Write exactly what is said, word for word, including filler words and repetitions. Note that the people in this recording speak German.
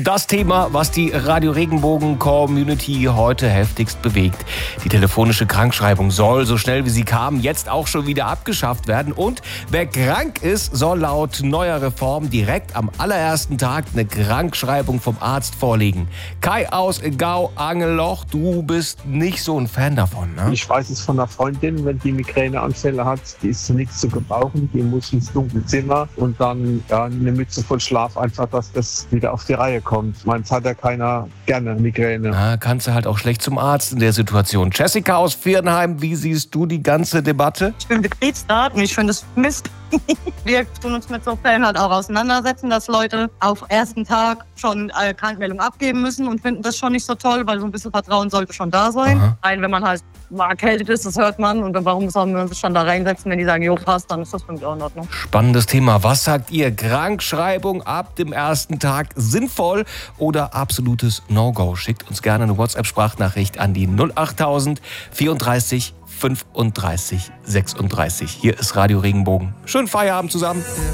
Das Thema, was die Radio Regenbogen Community heute heftigst bewegt. Die telefonische Krankschreibung soll, so schnell wie sie kam, jetzt auch schon wieder abgeschafft werden. Und wer krank ist, soll laut neuer Reform direkt am allerersten Tag eine Krankschreibung vom Arzt vorlegen. Kai aus Gau-Angelloch, du bist nicht so ein Fan davon, ne? Ich weiß es von einer Freundin, wenn die Migräneanfälle hat, die ist zu nichts zu gebrauchen, die muss ins dunkle Zimmer und dann ja, eine Mütze voll Schlaf, einfach, dass das wieder auf die Reihe kommt. Meins hat ja keiner gerne Migräne. Na, kannst du halt auch schlecht zum Arzt in der Situation. Jessica aus Viernheim, wie siehst du die ganze Debatte? Ich bin Betriebsrat und ich finde es Mist. Wir tun uns mit so Fällen halt auch auseinandersetzen, dass Leute auf ersten Tag schon eine Krankmeldung abgeben müssen und finden das schon nicht so toll, weil so ein bisschen Vertrauen sollte schon da sein. Aha. Nein, wenn man halt mal erkältet ist, das hört man. Und dann warum soll man sich dann da reinsetzen, wenn die sagen, jo, passt, dann ist das für mich auch in Ordnung. Spannendes Thema. Was sagt ihr? Krankschreibung ab dem ersten Tag sinnvoll oder absolutes No-Go? Schickt uns gerne eine WhatsApp-Sprachnachricht an die null achttausend vierunddreißig fünfunddreißig sechsunddreißig. Hier ist Radio Regenbogen. Schönen Feierabend zusammen.